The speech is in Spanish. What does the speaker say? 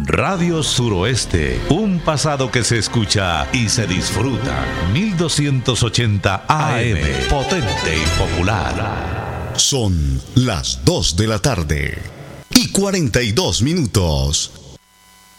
Radio Suroeste, un pasado que se escucha y se disfruta. 1280 AM, potente y popular. Son las 2 de la tarde y 42 minutos.